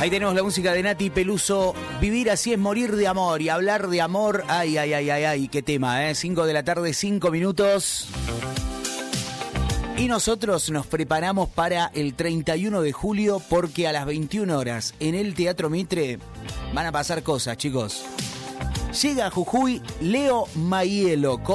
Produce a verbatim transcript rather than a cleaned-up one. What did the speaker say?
Ahí tenemos la música de Nati Peluso. Vivir así es morir de amor. Y hablar de amor, ay, ay, ay, ay, ay, qué tema, ¿eh? cinco de la tarde, cinco minutos. Y nosotros nos preparamos para el treinta y uno de julio porque a las veintiuna horas en el Teatro Mitre van a pasar cosas, chicos. Llega a Jujuy Leo Maielo.